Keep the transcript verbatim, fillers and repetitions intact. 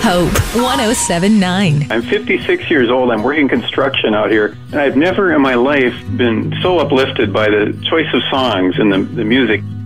Hope one oh seven point nine. I'm fifty-six years old. I'm working construction out here, and I've never in my life been so uplifted by the choice of songs and the, the music.